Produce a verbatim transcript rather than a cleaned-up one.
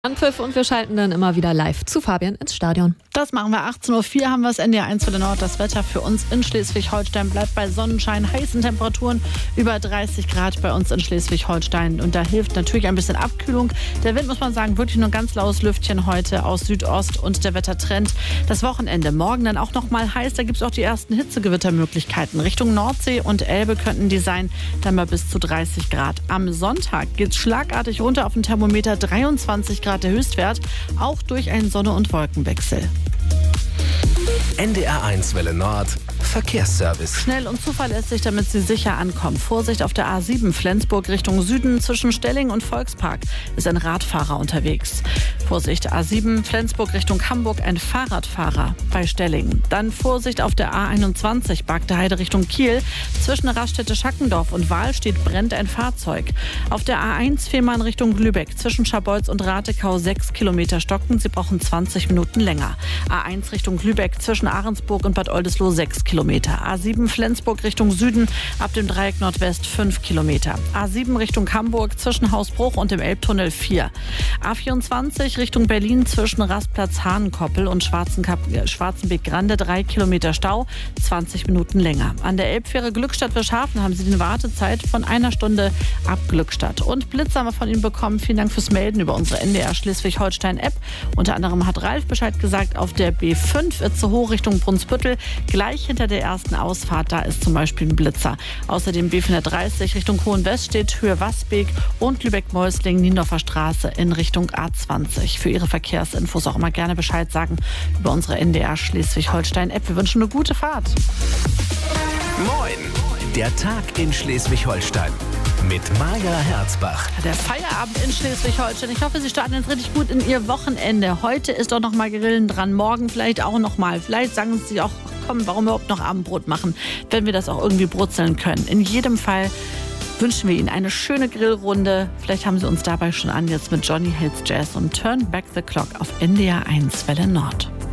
Anpfiff und wir schalten dann immer wieder live zu Fabian ins Stadion. Das machen wir. achtzehn Uhr vier haben wir das N D R eins für den Nord. Das Wetter für uns in Schleswig-Holstein bleibt bei Sonnenschein, heißen Temperaturen über dreißig Grad bei uns in Schleswig-Holstein. Und da hilft natürlich ein bisschen Abkühlung. Der Wind, muss man sagen, wirklich nur ein ganz laues Lüftchen heute aus Südost und der Wettertrend. Das Wochenende morgen dann auch noch mal heiß. Da gibt es auch die ersten Hitzegewittermöglichkeiten. Richtung Nordsee und Elbe könnten die sein, dann mal bis zu dreißig Grad. Am Sonntag geht es schlagartig runter auf den Thermometer, dreiundzwanzig Grad der Höchstwert, auch durch einen Sonne- und Wolkenwechsel. N D R eins Welle Nord Verkehrsservice. Schnell und zuverlässig, damit Sie sicher ankommen. Vorsicht auf der A sieben Flensburg Richtung Süden. Zwischen Stelling und Volkspark ist ein Radfahrer unterwegs. Vorsicht A sieben Flensburg Richtung Hamburg, ein Fahrradfahrer bei Stelling. Dann Vorsicht auf der A einundzwanzig Bagde Heide Richtung Kiel. Zwischen Raststätte Schackendorf und Wahlstedt brennt ein Fahrzeug. Auf der A eins Fehmarn Richtung Lübeck. Zwischen Scharbeutz und Ratekau sechs Kilometer stocken. Sie brauchen zwanzig Minuten länger. A eins Richtung Lübeck. Zwischen Ahrensburg und Bad Oldesloe sechs Kilometer. A sieben Flensburg Richtung Süden, ab dem Dreieck Nordwest fünf Kilometer. A sieben Richtung Hamburg zwischen Hausbruch und dem Elbtunnel vier. A vierundzwanzig Richtung Berlin zwischen Rastplatz Hahnenkoppel und Schwarzenbeek-Grande drei Kilometer Stau, zwanzig Minuten länger. An der Elbfähre Glückstadt-Wischhafen haben Sie die Wartezeit von einer Stunde ab Glückstadt. Und Blitz haben wir von Ihnen bekommen. Vielen Dank fürs Melden über unsere N D R Schleswig-Holstein-App. Unter anderem hat Ralf Bescheid gesagt, auf der B fünf Itzehoe Richtung Brunsbüttel, gleich hinter der ersten Ausfahrt, da ist zum Beispiel ein Blitzer. Außerdem B vierhundertdreißig Richtung Hohenweststedt, Höhe Wasbeek und Lübeck-Mäusling, Niendorfer Straße in Richtung A zwanzig. Für Ihre Verkehrsinfos auch immer gerne Bescheid sagen über unsere N D R Schleswig-Holstein-App. Wir wünschen eine gute Fahrt. Moin, der Tag in Schleswig-Holstein mit Maja Herzbach. Der Feierabend in Schleswig-Holstein. Ich hoffe, Sie starten jetzt richtig gut in Ihr Wochenende. Heute ist doch noch mal Grillen dran, morgen vielleicht auch noch mal. Vielleicht sagen Sie auch, komm, warum überhaupt noch Abendbrot machen, wenn wir das auch irgendwie brutzeln können. In jedem Fall wünschen wir Ihnen eine schöne Grillrunde. Vielleicht haben Sie uns dabei schon an, jetzt mit Johnny Hates Jazz und Turn Back the Clock auf N D R eins Welle Nord.